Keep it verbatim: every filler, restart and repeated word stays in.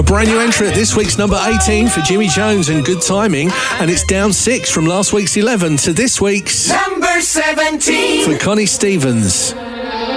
brand new entry at this week's number eighteen for Jimmy Jones and Good Timing, and it's down six from last week's eleven to this week's number seventeen for Connie Stevens.